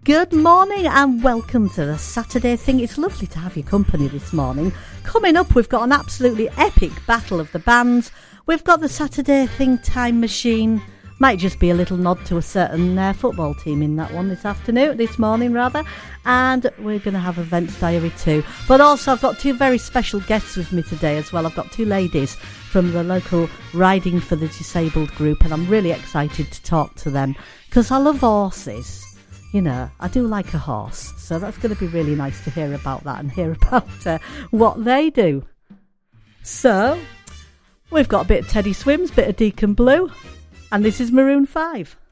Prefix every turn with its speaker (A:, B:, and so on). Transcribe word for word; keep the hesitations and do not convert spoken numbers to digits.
A: Good morning and welcome to the Saturday Thing. It's lovely to have your company this morning. Coming up, we've got an absolutely epic battle of the bands. We've got the Saturday Thing time machine. Might just be a little nod to a certain uh, football team in that one this afternoon, this morning rather. And we're going to have Events Diary too. But also I've got two very special guests with me today as well. I've got two ladies from the local Riding for the Disabled group, and I'm really excited to talk to them because I love horses. You know, I do like a horse, so that's going to be really nice to hear about that and hear about uh, what they do. So, we've got a bit of Teddy Swims, bit of Deacon Blue, and this is Maroon five.